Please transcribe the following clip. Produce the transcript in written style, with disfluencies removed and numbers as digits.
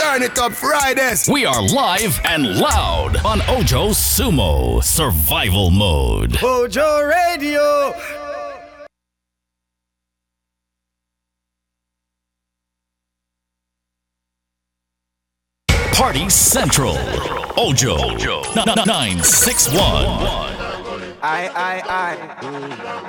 Turn it up Fridays. We are live and loud on Ojo Sumo Survival Mode. Ojo Radio. Party Central. Ojo 961. I.